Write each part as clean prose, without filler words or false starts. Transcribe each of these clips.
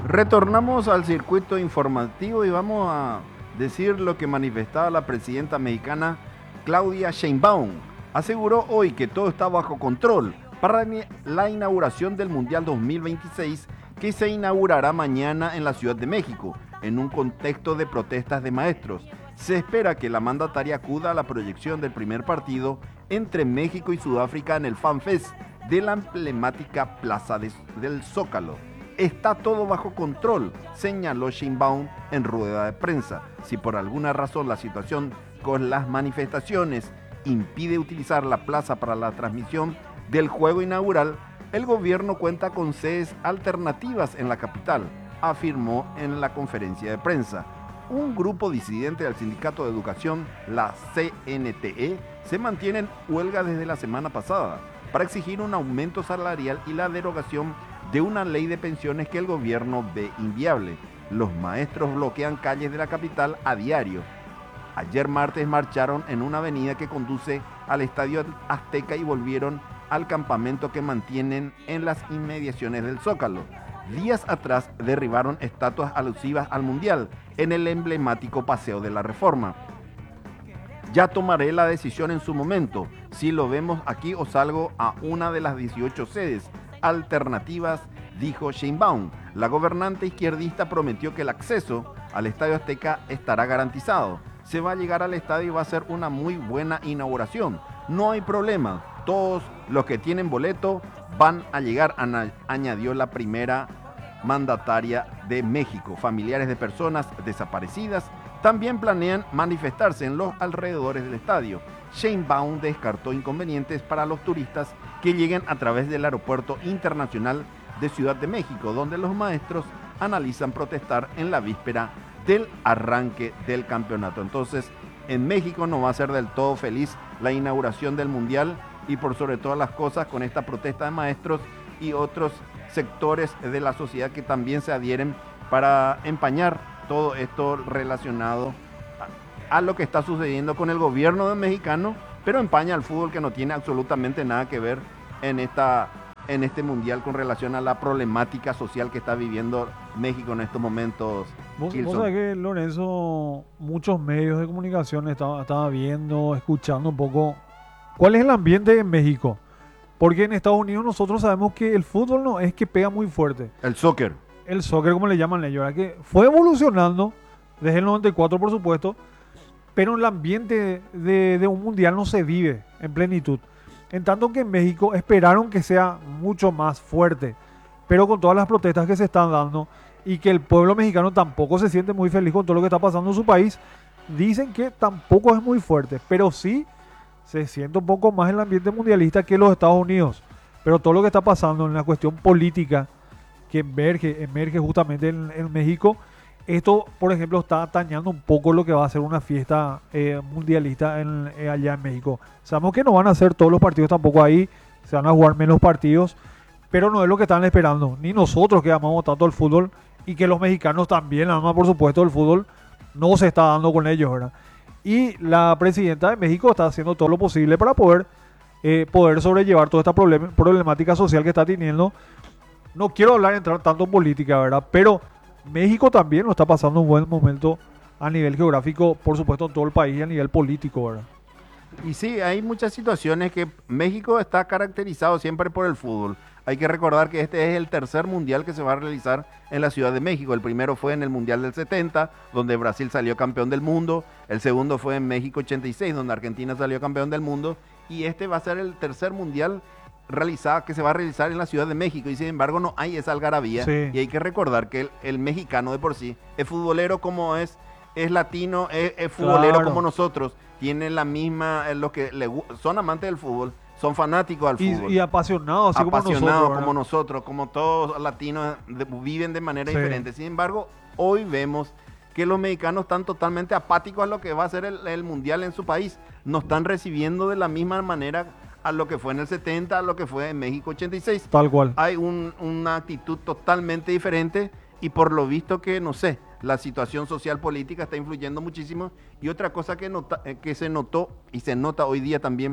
Retornamos al circuito informativo y vamos a decir lo que manifestaba la presidenta mexicana Claudia Sheinbaum. Aseguró hoy que todo está bajo control para la inauguración del Mundial 2026 que se inaugurará mañana en la Ciudad de México, en un contexto de protestas de maestros. Se espera que la mandataria acuda a la proyección del primer partido entre México y Sudáfrica en el FanFest de la emblemática Plaza del Zócalo. Está todo bajo control, señaló Sheinbaum en rueda de prensa. Si por alguna razón la situación con las manifestaciones impide utilizar la plaza para la transmisión del juego inaugural, el gobierno cuenta con sedes alternativas en la capital, afirmó en la conferencia de prensa. Un grupo disidente del Sindicato de Educación, la CNTE, se mantiene en huelga desde la semana pasada para exigir un aumento salarial y la derogación de una ley de pensiones que el gobierno ve inviable. Los maestros bloquean calles de la capital a diario. Ayer martes marcharon en una avenida que conduce al Estadio Azteca y volvieron al campamento que mantienen en las inmediaciones del Zócalo. Días atrás derribaron estatuas alusivas al Mundial en el emblemático Paseo de la Reforma. Ya tomaré la decisión en su momento, si lo vemos aquí o salgo a una de las 18 sedes alternativas, dijo Sheinbaum. La gobernante izquierdista prometió que el acceso al Estadio Azteca estará garantizado. Se va a llegar al estadio y va a ser una muy buena inauguración. No hay problema, todos los que tienen boleto van a llegar, añadió la primera mandataria de México. Familiares de personas desaparecidas también planean manifestarse en los alrededores del estadio. Sheinbaum descartó inconvenientes para los turistas que lleguen a través del Aeropuerto Internacional de Ciudad de México, donde los maestros analizan protestar en la víspera del arranque del campeonato. Entonces, en México no va a ser del todo feliz la inauguración del Mundial y por sobre todas las cosas con esta protesta de maestros y otros sectores de la sociedad que también se adhieren para empañar todo esto relacionado a lo que está sucediendo con el gobierno mexicano, pero empaña al fútbol que no tiene absolutamente nada que ver en este mundial con relación a la problemática social que está viviendo México en estos momentos. Vos sabés que, Lorenzo, muchos medios de comunicación estaba viendo, escuchando un poco cuál es el ambiente en México. Porque en Estados Unidos nosotros sabemos que el fútbol no es que pega muy fuerte. El soccer. El soccer, como le llaman ellos, ¿verdad? Que fue evolucionando desde el 94, por supuesto, pero el ambiente de un mundial no se vive en plenitud. En tanto que en México esperaron que sea mucho más fuerte, pero con todas las protestas que se están dando y que el pueblo mexicano tampoco se siente muy feliz con todo lo que está pasando en su país, dicen que tampoco es muy fuerte, pero sí se siente un poco más el ambiente mundialista que los Estados Unidos. Pero todo lo que está pasando en la cuestión política que emerge justamente en México, esto, por ejemplo, está dañando un poco lo que va a ser una fiesta mundialista allá en México. Sabemos que no van a ser todos los partidos tampoco ahí, se van a jugar menos partidos, pero no es lo que están esperando. Ni nosotros que amamos tanto el fútbol y que los mexicanos también aman, por supuesto, el fútbol, no se está dando con ellos, ¿verdad? Y la presidenta de México está haciendo todo lo posible para poder sobrellevar toda esta problemática social que está teniendo. No quiero entrar tanto en política, ¿verdad? Pero México también lo está pasando un buen momento a nivel geográfico, por supuesto en todo el país y a nivel político, ¿verdad? Y sí, hay muchas situaciones que México está caracterizado siempre por el fútbol. Hay que recordar que este es el tercer mundial que se va a realizar en la Ciudad de México. El primero fue en el Mundial del 70, donde Brasil salió campeón del mundo. El segundo fue en México 86, donde Argentina salió campeón del mundo. Y este va a ser el tercer mundial que se va a realizar en la Ciudad de México. Y sin embargo no hay esa algarabía. Sí. Y hay que recordar que el mexicano de por sí es futbolero como es latino, es futbolero Claro. como nosotros. Tiene la misma, son amantes del fútbol, son fanáticos al fútbol. Y apasionados, así Apasionados como nosotros, como todos latinos viven de manera Sí. diferente. Sin embargo, hoy vemos que los mexicanos están totalmente apáticos a lo que va a ser el mundial en su país. No están recibiendo de la misma manera a lo que fue en el 70, a lo que fue en México 86. Tal cual. Hay una actitud totalmente diferente y por lo visto que, no sé, la situación social política está influyendo muchísimo. Y otra cosa que se notó y se nota hoy día también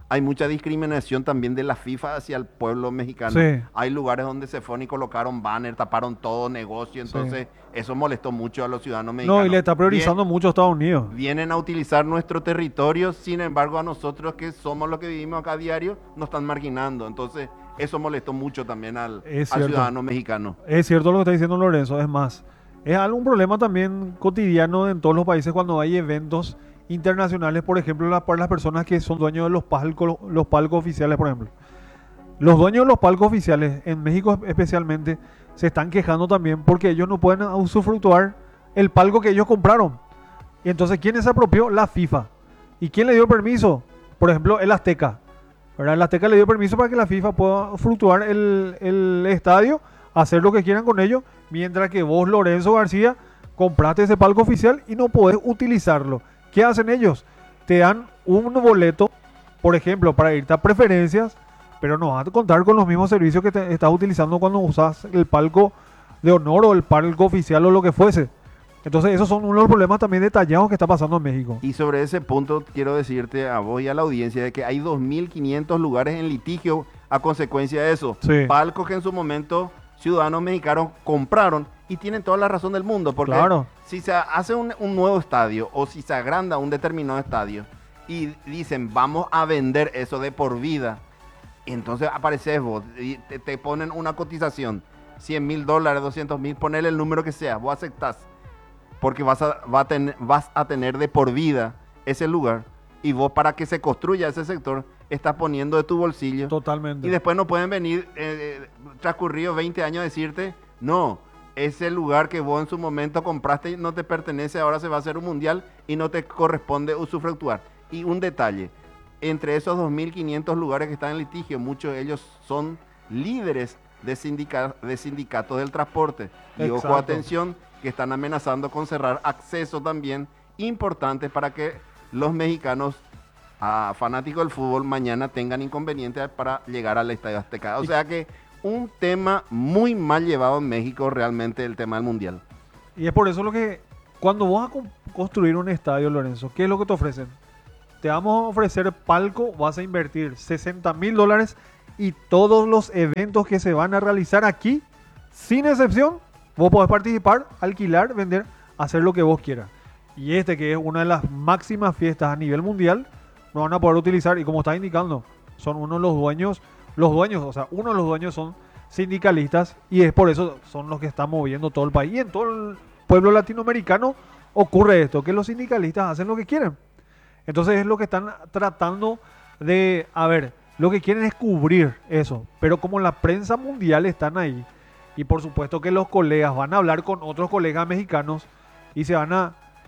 hay mucha discriminación también de la FIFA hacia el pueblo mexicano. Sí. Hay lugares donde se fueron y colocaron banner, taparon todo negocio, entonces eso molestó mucho a los ciudadanos mexicanos. No, y le está priorizando mucho a Estados Unidos. Vienen a utilizar nuestro territorio, sin embargo a nosotros que somos los que vivimos acá a diario, nos están marginando. Entonces eso molestó mucho también al ciudadano mexicano. Es cierto lo que está diciendo Lorenzo, es más, es algún problema también cotidiano en todos los países cuando hay eventos internacionales, por ejemplo, para las personas que son dueños de los palcos oficiales, por ejemplo. Los dueños de los palcos oficiales, en México especialmente, se están quejando también porque ellos no pueden usufructuar el palco que ellos compraron. Y entonces, ¿quién se apropió? La FIFA. ¿Y quién le dio permiso? Por ejemplo, el Azteca. ¿Verdad? El Azteca le dio permiso para que la FIFA pueda fluctuar el estadio, hacer lo que quieran con ello, mientras que vos, Lorenzo García, compraste ese palco oficial y no podés utilizarlo. ¿Qué hacen ellos? Te dan un boleto, por ejemplo, para irte a preferencias, pero no vas a contar con los mismos servicios que te estás utilizando cuando usas el palco de honor o el palco oficial o lo que fuese. Entonces esos son unos problemas también detallados que está pasando en México. Y sobre ese punto quiero decirte a vos y a la audiencia de que hay 2.500 lugares en litigio a consecuencia de eso. Sí. Palcos que en su momento ciudadanos mexicanos compraron y tienen toda la razón del mundo. Porque claro, si se hace un nuevo estadio o si se agranda un determinado estadio y dicen vamos a vender eso de por vida, entonces apareces vos y te ponen una cotización, $100,000, $200,000, ponele el número que sea, vos aceptás. Porque vas a tener de por vida ese lugar y vos para que se construya ese sector estás poniendo de tu bolsillo. Totalmente. Y después no pueden venir transcurridos 20 años a decirte, no, ese lugar que vos en su momento compraste no te pertenece, ahora se va a hacer un mundial y no te corresponde usufructuar. Y un detalle, entre esos 2.500 lugares que están en litigio, muchos de ellos son líderes de sindicatos del transporte. Y Exacto. ojo, atención, que están amenazando con cerrar acceso también importante para que los mexicanos fanáticos del fútbol mañana tengan inconvenientes para llegar al Estadio Azteca. O sea que un tema muy mal llevado en México realmente el tema del mundial. Y es por eso lo que cuando vas a construir un estadio, Lorenzo, ¿qué es lo que te ofrecen? Te vamos a ofrecer palco, vas a invertir $60,000 y todos los eventos que se van a realizar aquí, sin excepción, vos podés participar, alquilar, vender, hacer lo que vos quieras. Y que es una de las máximas fiestas a nivel mundial, no van a poder utilizar. Y como está indicando, son uno de los dueños, o sea, uno de los dueños son sindicalistas y es por eso son los que están moviendo todo el país. Y en todo el pueblo latinoamericano ocurre esto, que los sindicalistas hacen lo que quieren. Entonces es lo que están tratando de, lo que quieren es cubrir eso. Pero como la prensa mundial están ahí, y por supuesto que los colegas van a hablar con otros colegas mexicanos y se van a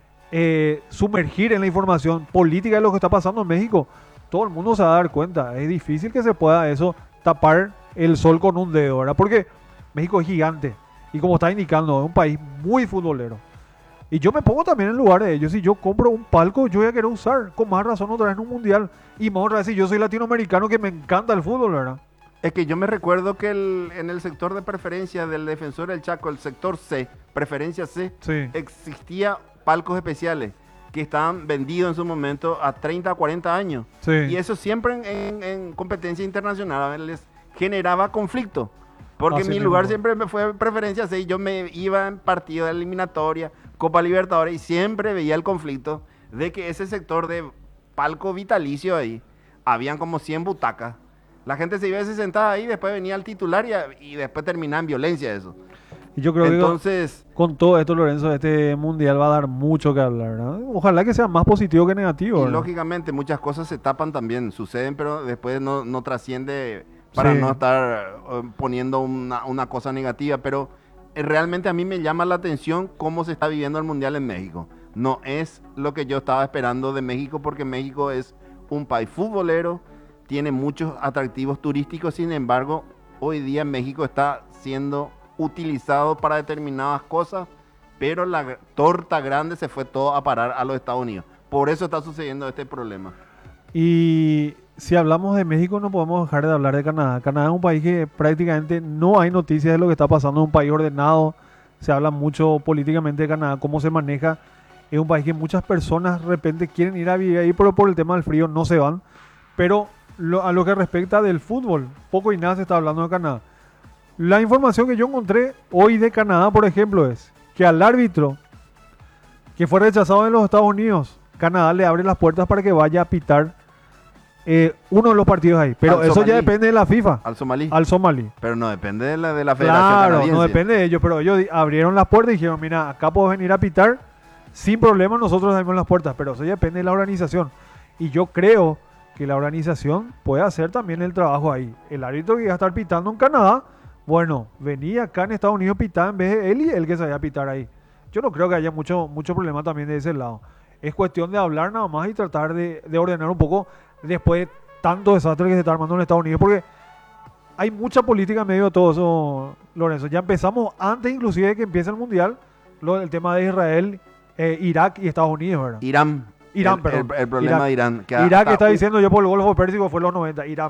sumergir en la información política de lo que está pasando en México, todo el mundo se va a dar cuenta. Es difícil que se pueda eso tapar el sol con un dedo, ¿verdad? Porque México es gigante y como está indicando, es un país muy futbolero. Y yo me pongo también en lugar de ellos. Si yo compro un palco, yo voy a querer usar con más razón otra vez en un mundial. Y más otra vez si yo soy latinoamericano que me encanta el fútbol, ¿verdad? Es que yo me recuerdo que en el sector de preferencia del Defensor del Chaco, el sector C, preferencia C, Sí. existía palcos especiales que estaban vendidos en su momento a 30 a 40 años. Sí. Y eso siempre en competencia internacional les generaba conflicto. Porque Así mi mismo. lugar siempre me fue preferencia C y yo me iba en partido de eliminatoria, Copa Libertadores y siempre veía el conflicto de que ese sector de palco vitalicio ahí, habían como 100 butacas. La gente se iba a sentada ahí, después venía el titular y después terminaba en violencia eso. Y yo creo Entonces, que con todo esto, Lorenzo, este mundial va a dar mucho que hablar, ¿verdad? Ojalá que sea más positivo que negativo, y ¿verdad? lógicamente muchas cosas se tapan también, suceden, pero después no trasciende para Sí. no estar poniendo una cosa negativa. Pero realmente a mí me llama la atención cómo se está viviendo el mundial en México. No es lo que yo estaba esperando de México, porque México es un país futbolero, tiene muchos atractivos turísticos. Sin embargo, hoy día México está siendo utilizado para determinadas cosas, pero la torta grande se fue todo a parar a los Estados Unidos. Por eso está sucediendo este problema. Y si hablamos de México, no podemos dejar de hablar de Canadá. Canadá es un país que prácticamente no hay noticias de lo que está pasando. Es un país ordenado. Se habla mucho políticamente de Canadá, cómo se maneja. Es un país que muchas personas de repente quieren ir a vivir ahí, pero por el tema del frío no se van. Pero a lo que respecta del fútbol, poco y nada se está hablando de Canadá. La información que yo encontré hoy de Canadá, por ejemplo, es que al árbitro que fue rechazado en los Estados Unidos, Canadá le abre las puertas para que vaya a pitar uno de los partidos ahí. Pero eso ya depende de la FIFA. Al somalí. Al somalí. Pero no depende de la Federación Canadiense. Claro, no depende de ellos, pero ellos abrieron las puertas y dijeron, mira, acá puedes venir a pitar sin problema, nosotros abrimos las puertas, pero eso ya depende de la organización. Y yo creo que la organización puede hacer también el trabajo ahí. El árbitro que iba a estar pitando en Canadá, bueno, venía acá en Estados Unidos a pitar en vez de él y él que sabía pitar ahí. Yo no creo que haya mucho problema también de ese lado. Es cuestión de hablar nada más y tratar de ordenar un poco después de tanto desastre que se está armando en Estados Unidos, porque hay mucha política en medio de todo eso, Lorenzo. Ya empezamos antes inclusive de que empiece el Mundial, el tema de Israel, Irak y Estados Unidos, ¿verdad? Irán, perdón. El problema de Irán. Que Irak está diciendo yo por el Golfo Pérsico fue en los 90, Irán,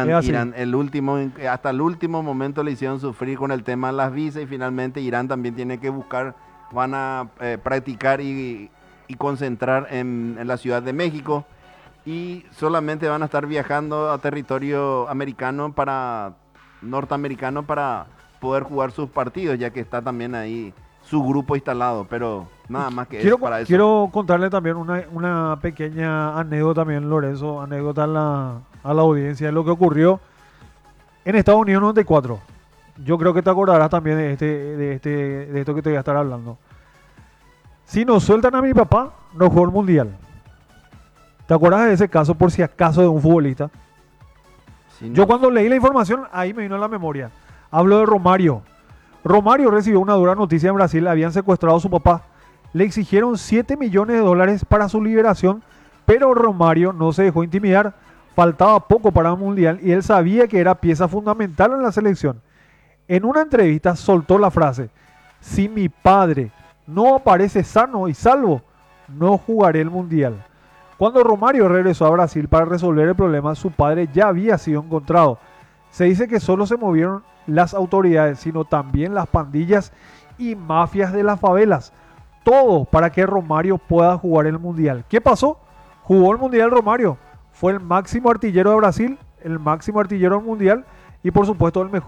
hasta el último momento le hicieron sufrir con el tema de las visas y finalmente Irán también tiene que buscar, van a practicar y concentrar en la Ciudad de México y solamente van a estar viajando a territorio norteamericano para poder jugar sus partidos, ya que está también ahí su grupo instalado, pero nada más que eso para eso. Quiero contarle también una pequeña anécdota también, Lorenzo, anécdota a la audiencia de lo que ocurrió en Estados Unidos en 94. Yo creo que te acordarás también de esto que te voy a estar hablando. Si nos sueltan a mi papá, no jugó el Mundial. ¿Te acuerdas de ese caso, por si acaso, de un futbolista? Sí, no. Yo cuando leí la información, ahí me vino a la memoria. Hablo de Romario. Romario recibió una dura noticia en Brasil. Habían secuestrado a su papá. Le exigieron $7 millones para su liberación, pero Romario no se dejó intimidar. Faltaba poco para el Mundial y él sabía que era pieza fundamental en la selección. En una entrevista soltó la frase: si mi padre no aparece sano y salvo, no jugaré el Mundial. Cuando Romario regresó a Brasil para resolver el problema, su padre ya había sido encontrado. Se dice que solo se movieron las autoridades, sino también las pandillas y mafias de las favelas. Todo para que Romario pueda jugar el Mundial. ¿Qué pasó? Jugó el Mundial Romario. Fue el máximo artillero de Brasil, el máximo artillero del Mundial y por supuesto el mejor